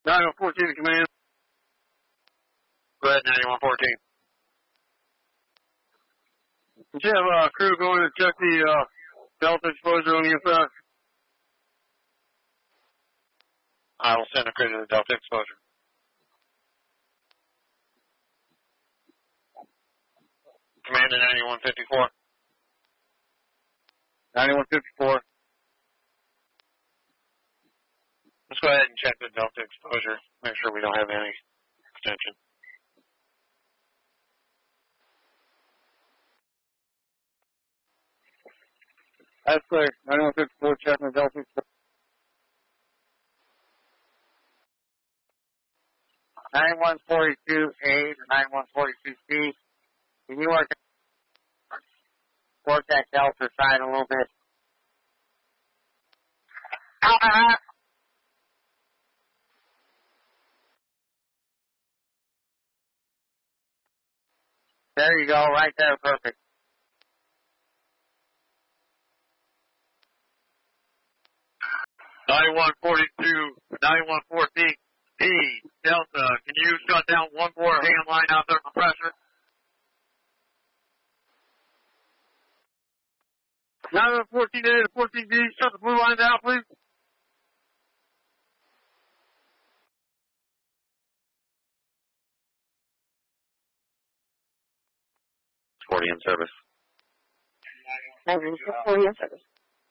9114 to command. Go ahead, 9114. Did you have a crew going to check the delta exposure on the inside? I will send a crew to the delta exposure. Command to 9154. 9154. Let's go ahead and check the delta exposure. Make sure we don't have any extension. That's clear. 9154, checking the delta exposure. 9142A to 9142C. Can you work that delta side a little bit? There you go, right there, perfect. D, Delta, can you shut down one more ham line out there for pressure? 9114A to 14D, shut the blue line down, please. It's 40 in service. 40 in service.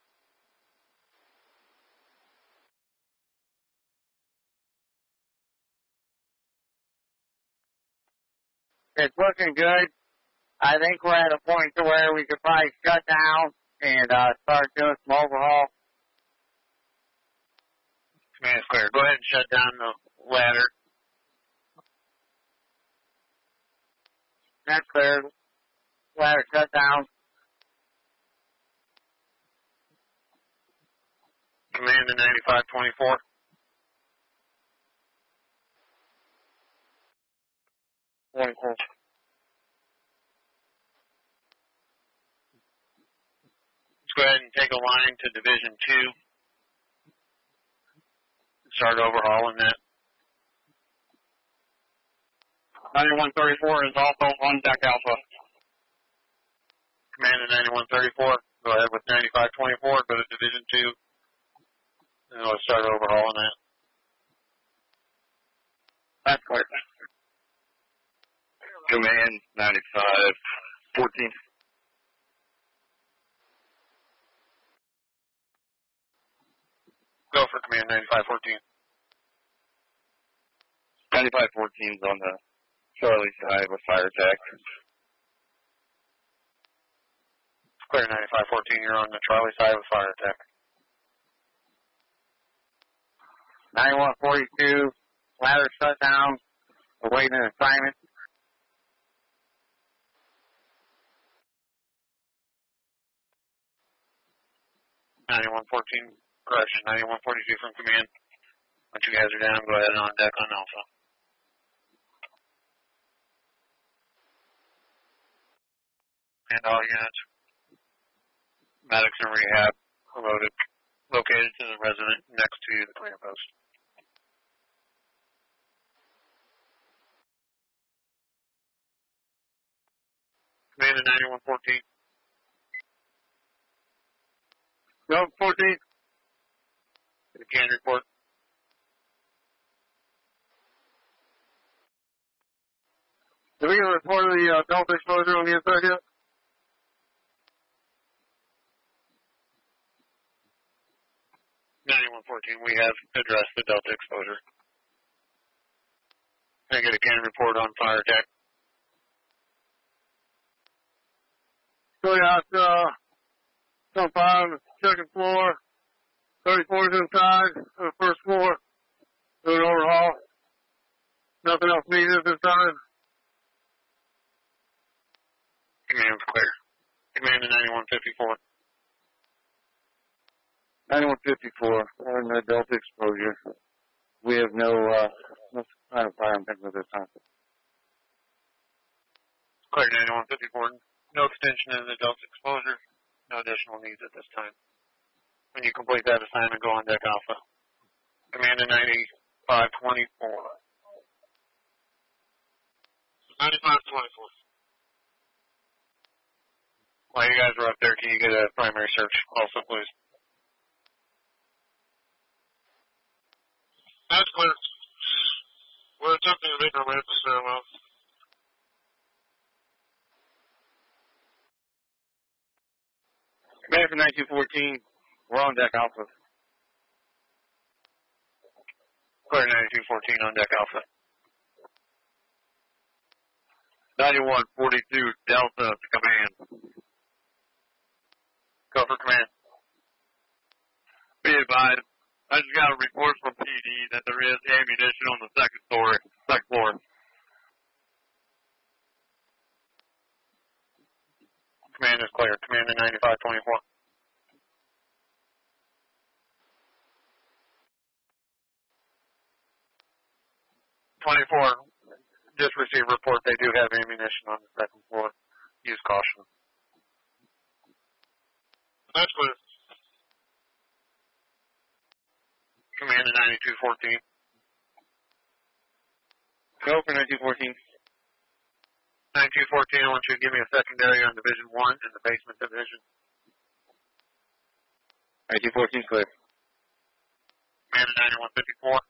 It's looking good. I think we're at a point to where we could probably shut down and start doing some overhaul. Command is clear. Go ahead and shut down the ladder. That's clear. Ladder shut down. Command to 9524. 24. Let's go ahead and take a line to Division 2. Start overhauling that. 9134 is also on deck Alpha. Command to 9134. Go ahead with 9524. Go to Division 2. And let's start overhauling that. That's clear. Command 9514. Go for Command 9514. 9514 is on the Charlie side with fire attack. Clear 9514, you're on the Charlie side with fire attack. 9142, ladder shut down, awaiting an assignment. Correction, 9142 from command. Once you guys are down, go ahead and on deck on Alpha. And all units, medics and rehab, located to the resident next to the clear post. Command to 9114. Go 14. The can report. Did we get a report of the delta exposure on the inside yet? We have addressed the delta exposure. Can I get a can report on fire attack? So yeah, it's 5, second floor, 34's inside, on the first floor, doing overhaul. Nothing else needed at this time. Command's clear. Command to 9154. 9154, on the delta exposure. We have no kind of fire impact at this time. Clear 9154. No extension in the delta exposure. No additional needs at this time. When you complete that assignment, go on deck Alpha. Command to 9524. 9524. While you guys are up there, can you get a primary search also, please? That's clear. We're attempting to make our way up the stairwell. Command for 9214. We're on deck Alpha. Clear 9214 on deck Alpha. 9142 Delta to command. Go for command. Be advised, I just got a report from PD that there is ammunition on the second floor. Command is clear. Command to 9524. Just received a report they do have ammunition on the second floor. Use caution. That's clear. Command to 9214. Go for 9214. 9214, I want you to give me a secondary on Division 1 in the basement division. 9214 clear. Command to 9154.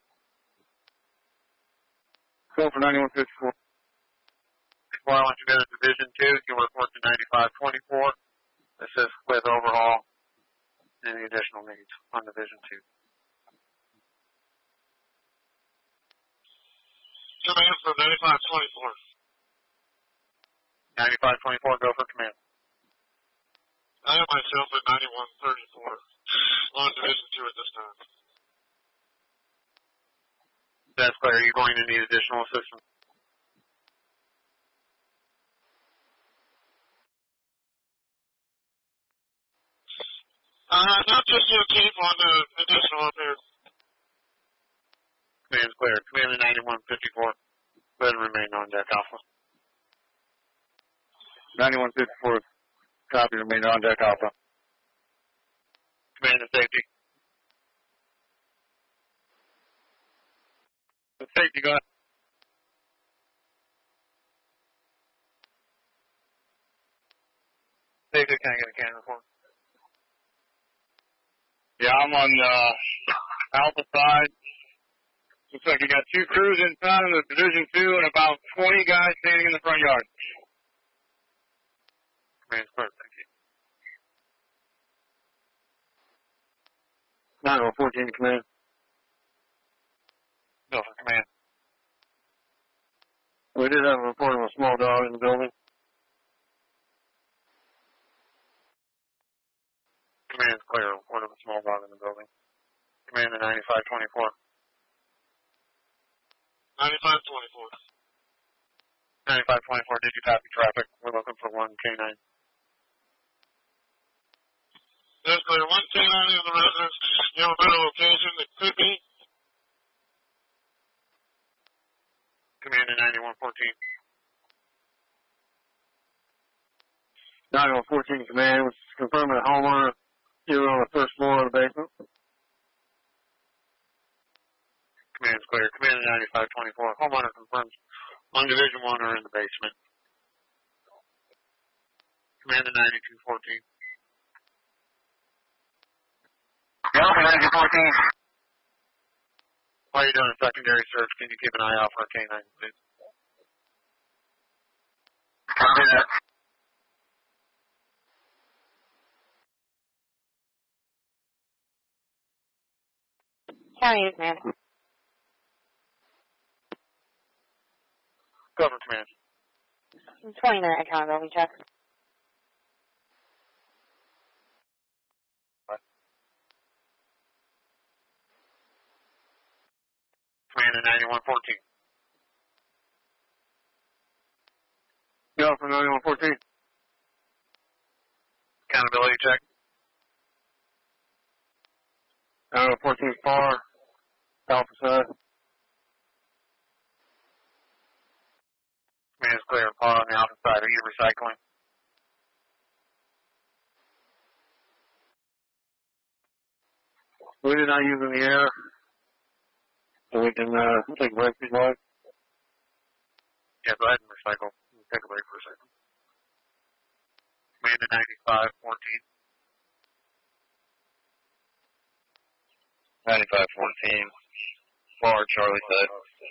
Go for 9154. Before I want you to go to Division 2, you report to 9524. Assist with overhaul and any additional needs on Division 2. Command for 9524. 9524, go for command. I have myself at 9134 on Division 2 at this time. That's clear. Are you going to need additional assistance? Not just your keep on the additional up here. Command's clear. Command to 9154. Go ahead and remain on deck Alpha. 9154. Copy, remain on deck Alpha. Command to safety. The safety go ahead. Safety, can I get a can report? Yeah, I'm on Alpha side. Looks like you got 2 crews inside of the Division 2 and about 20 guys standing in the front yard. Command's clear. Thank you. 9114 to command. Go for command. We did have a report of a small dog in the building. Command's clear. Report of a small dog in the building. Command to 9524. 9524. 9524, did you copy traffic? We're looking for 1 K9. That's clear. 1 K9 in the residence. You have a better location. It could be. Command to 9114. 9114 command was confirming a homeowner. You were on the first floor of the basement. Command's clear. Command to 9524. Homeowner confirms on Division 1 or in the basement. Command to 9214. Go for 9214. While you're doing a secondary search, can you keep an eye out for a K9, please? Copy that. County, ma'am. Go for command. 20-minute accountability check. Command to 9114. Go for 9114. Accountability check. 9114 far. Alpha side. Command's clear. Par on the outer side. Are you recycling? We did not use in the air. So we can, take a break if you'd like. Yeah, go ahead and recycle. We'll take a break for a second. Command to 9514. 9514. Bar Charlie set.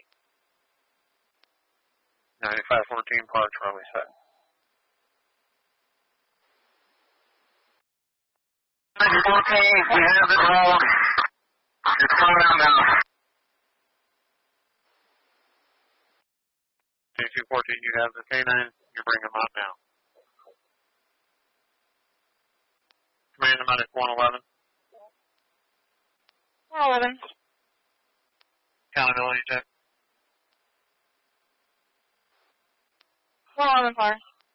9514, Par Charlie set. 9414, we have it rolled. It's coming out now. 214, you have the K9. You bring them out now. Command to minus 111. 111. Accountability check. 111 par.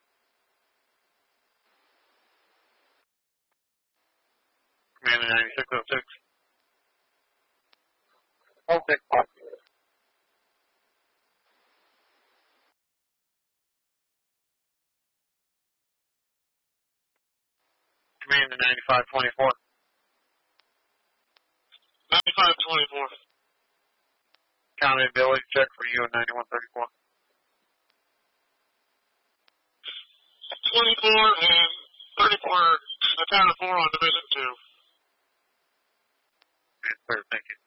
Command to 9606. 06 par. Command to 9524. 9524. Accountability check for you at 9134. 24 and 34. Accounted for on Division 2. It's clear, thank you.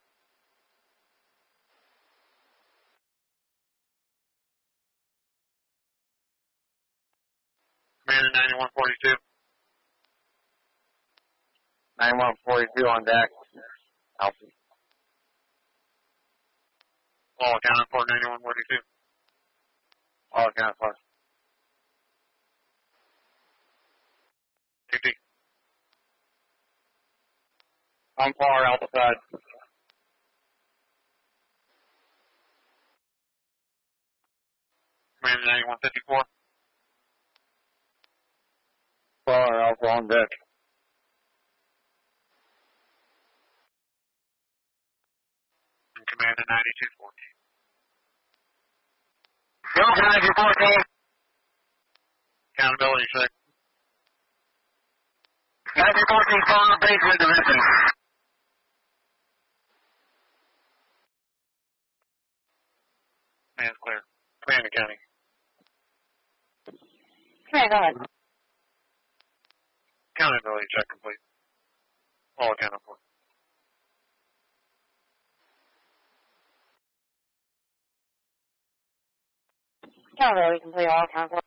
Command to 9142. 9142 on deck. Alpha. All accounted for 9142. All accounted for. 2D. On par, Alpha side. Command to 9154. Par, Alpha on deck. And command to 9214. Go, 9214. Accountability check. 9214, phone the basement division. Command's clear. Command to county. Okay, go ahead. Accountability check complete. All accounted for. Accountability complete, all accounted for.